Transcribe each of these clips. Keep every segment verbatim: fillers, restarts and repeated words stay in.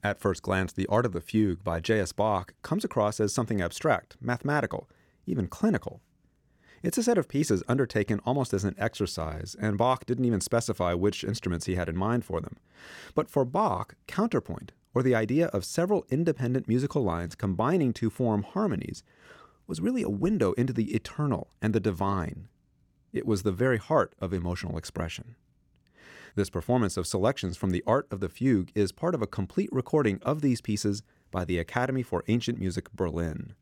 At first glance, the Art of the Fugue by J S. Bach comes across as something abstract, mathematical, even clinical. It's a set of pieces undertaken almost as an exercise, and Bach didn't even specify which instruments he had in mind for them. But for Bach, counterpoint, or the idea of several independent musical lines combining to form harmonies, was really a window into the eternal and the divine. It was the very heart of emotional expression. This performance of selections from the Art of the Fugue is part of a complete recording of these pieces by the Academy for Ancient Music Berlin.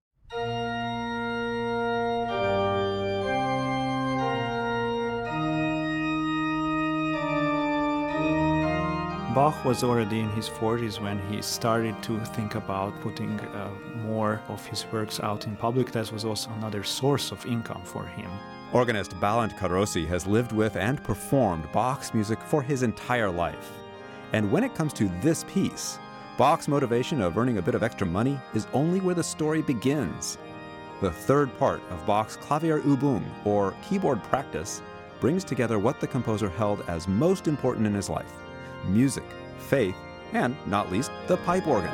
Bach was already in his forties when he started to think about putting uh, more of his works out in public. That was also another source of income for him. Organist Balint Karossi has lived with and performed Bach's music for his entire life. And when it comes to this piece, Bach's motivation of earning a bit of extra money is only where the story begins. The third part of Bach's Klavierübung, or keyboard practice, brings together what the composer held as most important in his life: music, faith, and, not least, the pipe organ.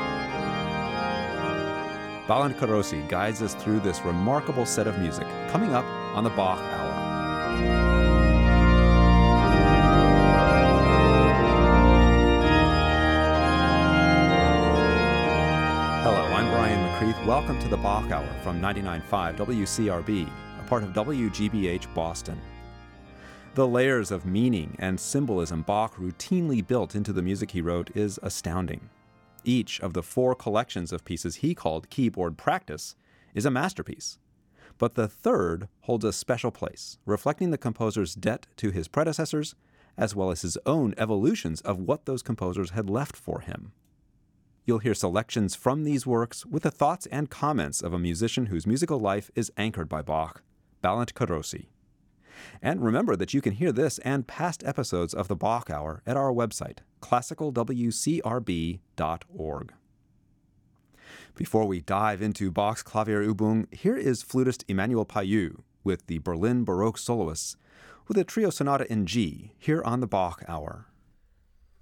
Balint Karossi guides us through this remarkable set of music, coming up on the Bach Hour. Hello, I'm Brian McCreath. Welcome to the Bach Hour from ninety-nine point five W C R B, a part of W G B H Boston. The layers of meaning and symbolism Bach routinely built into the music he wrote is astounding. Each of the four collections of pieces he called Keyboard Practice is a masterpiece. But the third holds a special place, reflecting the composer's debt to his predecessors, as well as his own evolutions of what those composers had left for him. You'll hear selections from these works with the thoughts and comments of a musician whose musical life is anchored by Bach, Balint Karossi. And remember that you can hear this and past episodes of the Bach Hour at our website, classical w c r b dot org. Before we dive into Bach's Klavierübung, here is flutist Emmanuel Payou with the Berlin Baroque soloists with a trio sonata in G here on the Bach Hour.